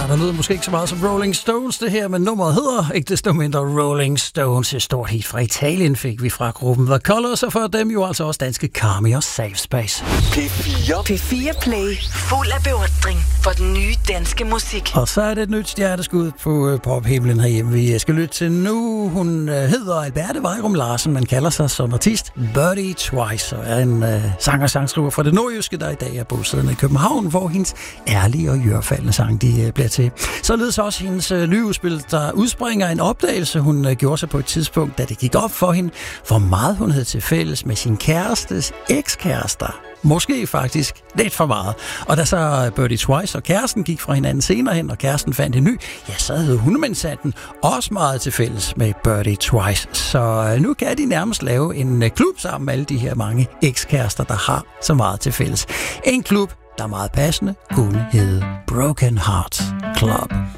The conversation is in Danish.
der lyder måske ikke så meget som Rolling Stones det her, men nummeret hedder ikke desto mindre Rolling Stones. Et stort hit fra Italien fik vi fra gruppen The Colors, og for dem jo altså også danske Carmi og Safe Space. P4 Play, fuld af beundring for den nye danske musik. Og så er det et nyt stjerneskud på pophimlen herhjemme, vi skal lytte til nu. Hun hedder Alberte Vejrum Larsen, man kalder sig som artist Birdie Twice, og er en sanger og sangskriver fra det nordjyske, der i dag er bosiddende i København, hvor hendes ærlige og jørfaldende sang de bliver til. Således også hendes nye udspil, der udspringer en opdagelse, hun gjorde sig på et tidspunkt, da det gik op for hende, hvor meget hun havde til fælles med sin kærestes ekskærester. Måske faktisk lidt for meget. Og da så Birdie Twice og kæresten gik fra hinanden senere hen, og kæresten fandt en ny, ja, så havde hundemandsanden også meget til fælles med Birdie Twice. Så nu kan de nærmest lave en klub sammen med alle de her mange ekskærester, der har så meget til fælles. En klub, der meget passende kunne hedde Broken Heart Club.